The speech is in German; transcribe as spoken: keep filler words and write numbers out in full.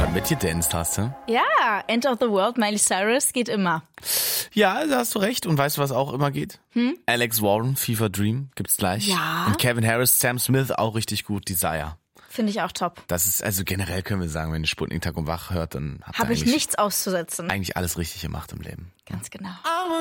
schon mitgedanced hast, du? Ja, End of the World, Miley Cyrus geht immer. Ja, da hast du recht. Und weißt du, was auch immer geht? Hm? Alex Warren, Fever Dream, gibt's gleich. Ja. Und Kevin Harris, Sam Smith, auch richtig gut, Desire. Finde ich auch top. Das ist, also generell können wir sagen, wenn ihr Sputnik Tag und Wach hört, dann habt ihr Habe ich eigentlich, nichts auszusetzen. eigentlich alles richtig gemacht im Leben. Ganz genau.